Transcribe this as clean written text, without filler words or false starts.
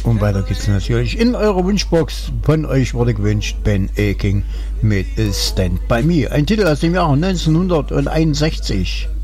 Und weiter geht's natürlich in eurer Wunschbox. Von euch wurde gewünscht Ben Aking mit Stand By Me. Ein Titel aus dem Jahr 1961.